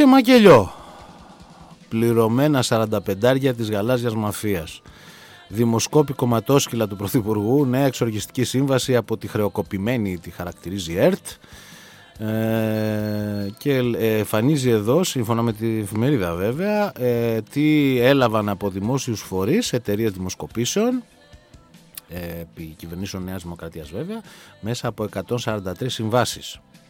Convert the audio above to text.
σε μακελιό. Πληρωμένα 45 της γαλάζιας μαφίας. Δημοσκόπη κομματόσκυλα του Πρωθυπουργού. Νέα εξοργιστική σύμβαση από τη χρεοκοπημένη, τη χαρακτηρίζει ΕΡΤ. Και εμφανίζει εδώ, σύμφωνα με τη εφημερίδα βέβαια, τι έλαβαν από δημόσιους φορείς, εταιρείες δημοσκοπήσεων, επί κυβερνήσεων Νέας Δημοκρατίας βέβαια, μέσα από 143 συμβάσεις.